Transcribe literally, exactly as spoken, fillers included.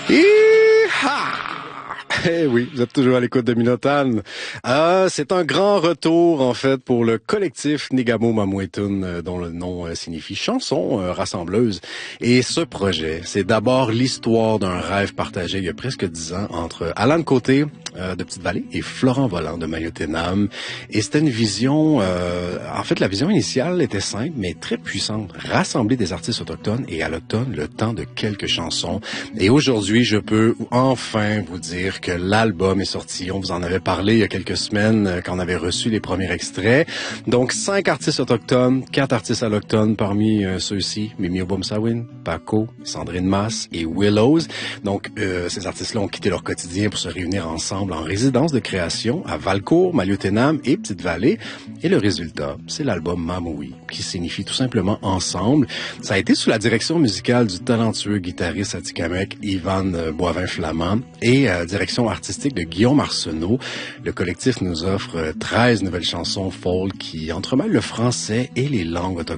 Hi-ha! Eh oui, vous êtes toujours à l'écoute de Minotane. Euh, c'est un grand retour, en fait, pour le collectif Nigamo Mamouetoun, euh, dont le nom euh, signifie chanson euh, rassembleuse. Et ce projet, c'est d'abord l'histoire d'un rêve partagé il y a presque dix ans entre Alan Côté euh, de Petite-Vallée et Florent Volant de Mayotenam. Et c'était une vision, euh, en fait, la vision initiale était simple, mais très puissante. Rassembler des artistes autochtones et à l'automne, le temps de quelques chansons. Et aujourd'hui, je peux enfin vous dire que l'album est sorti. On vous en avait parlé il y a quelques semaines euh, quand on avait reçu les premiers extraits. Donc, cinq artistes autochtones, quatre artistes allochtones parmi euh, ceux-ci. Mimi Obomsawin, Paco, Sandrine Masse et Willows. Donc, euh, ces artistes-là ont quitté leur quotidien pour se réunir ensemble en résidence de création à Valcourt, Maliotenam et Petite-Vallée. Et le résultat, c'est l'album Mamoui, qui signifie tout simplement ensemble. Ça a été sous la direction musicale du talentueux guitariste atikamekw Ivan euh, Boivin-Flamand et euh, direction artistique de Guillaume Arsenault. Le collectif nous offre treize nouvelles chansons folk qui entremêlent le français et les langues autochtones.